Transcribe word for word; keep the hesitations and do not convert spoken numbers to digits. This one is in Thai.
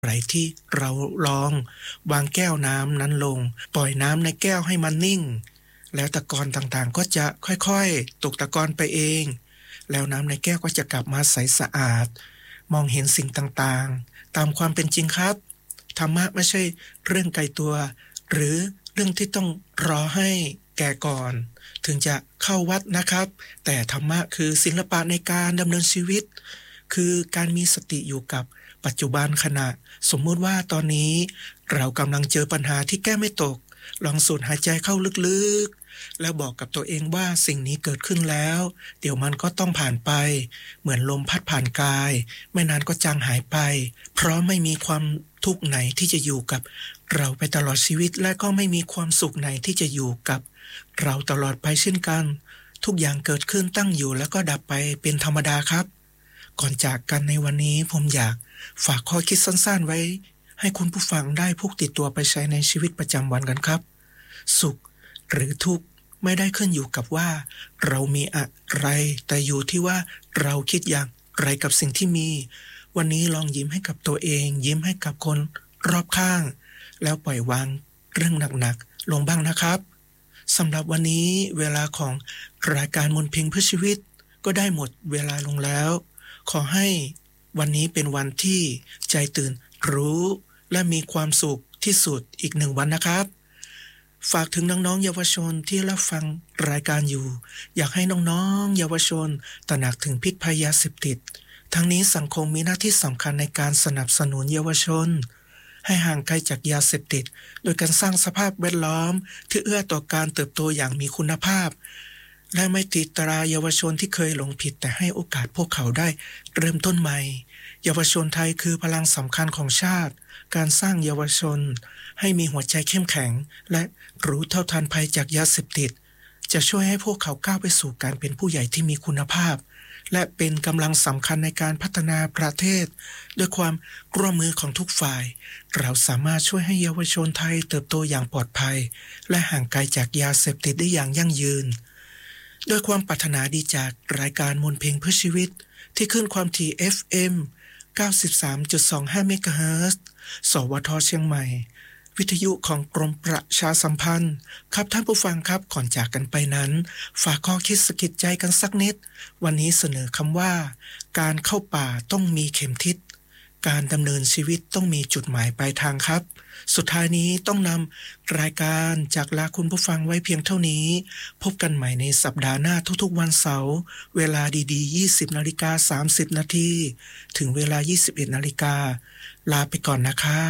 ไหร่ที่เราลองวางแก้วน้ำนั้นลงปล่อยน้ำในแก้วให้มันนิ่งแล้วตะกอนต่างๆก็จะค่อยๆตกตะกอนไปเองแล้วน้ำในแก้วก็จะกลับมาใสสะอาดมองเห็นสิ่งต่างๆตามความเป็นจริงครับธรรมะไม่ใช่เรื่องไกลตัวหรือเรื่องที่ต้องรอให้แก่ก่อนถึงจะเข้าวัดนะครับแต่ธรรมะคือศิลปะในการดำเนินชีวิตคือการมีสติอยู่กับปัจจุบันขณะสมมุติว่าตอนนี้เรากำลังเจอปัญหาที่แก้ไม่ตกลองสูดหายใจเข้าลึกๆแล้วบอกกับตัวเองว่าสิ่งนี้เกิดขึ้นแล้วเดี๋ยวมันก็ต้องผ่านไปเหมือนลมพัดผ่านกายไม่นานก็จางหายไปเพราะไม่มีความทุกข์ไหนที่จะอยู่กับเราไปตลอดชีวิตและก็ไม่มีความสุขไหนที่จะอยู่กับเราตลอดไปเช่นกันทุกอย่างเกิดขึ้นตั้งอยู่แล้วก็ดับไปเป็นธรรมดาครับก่อนจากกันในวันนี้ผมอยากฝากข้อคิดสั้นๆไว้ให้คุณผู้ฟังได้พกติดตัวไปใช้ในชีวิตประจำวันกันครับสุขหรือทุกข์ไม่ได้ขึ้นอยู่กับว่าเรามีอะไรแต่อยู่ที่ว่าเราคิดอย่างไรกับสิ่งที่มีวันนี้ลองยิ้มให้กับตัวเองยิ้มให้กับคนรอบข้างแล้วปล่อยวางเรื่องหนักๆลงบ้างนะครับสำหรับวันนี้เวลาของรายการมนต์เพลงเพื่อชีวิตก็ได้หมดเวลาลงแล้วขอให้วันนี้เป็นวันที่ใจตื่นรู้และมีความสุขที่สุดอีกหนึ่งวันนะครับฝากถึงน้องๆเยาวชนที่รับฟังรายการอยู่อยากให้น้องๆเยาวชนตระหนักถึงพิษภัยยาเสพติดทั้งนี้สังคมมีหน้าที่สำคัญในการสนับสนุนเยาวชนให้ห่างไกลจากยาเสพติดโดยการสร้างสภาพแวดล้อมที่เอื้อต่อการเติบโตอย่างมีคุณภาพและไม่ติดตราเยาวชนที่เคยหลงผิดแต่ให้โอกาสพวกเขาได้เริ่มต้นใหม่เยาวชนไทยคือพลังสำคัญของชาติการสร้างเยาวชนให้มีหัวใจเข้มแข็งและรู้เท่าทันภัยจากยาเสพติดจะช่วยให้พวกเขาก้าวไปสู่การเป็นผู้ใหญ่ที่มีคุณภาพและเป็นกำลังสำคัญในการพัฒนาประเทศด้วยความร่วมมือของทุกฝ่ายเราสามารถช่วยให้เยาวชนไทยเติบโตอย่างปลอดภัยและห่างไกลจากยาเสพติดได้อย่างยั่งยืนด้วยความปรารถนาดีจากรายการมนต์เพลงเพื่อชีวิตที่ขึ้นความถี่ เอฟ เอ็ม เก้าสิบสามจุดสองห้า เมกะเฮิรตซ์ สวท เชียงใหม่วิทยุของกรมประชาสัมพันธ์ครับท่านผู้ฟังครับก่อนจากกันไปนั้นฝากข้อคิดสะกิดใจกันสักนิดวันนี้เสนอคำว่าการเข้าป่าต้องมีเข็มทิศการดำเนินชีวิตต้องมีจุดหมายปลายทางครับสุดท้ายนี้ต้องนำรายการจากลาคุณผู้ฟังไว้เพียงเท่านี้พบกันใหม่ในสัปดาห์หน้าทุกๆวันเสาร์เวลาดีๆ ยี่สิบนาฬิกาสามสิบนาทีถึงเวลา ยี่สิบเอ็ดนาฬิกาลาไปก่อนนะครับ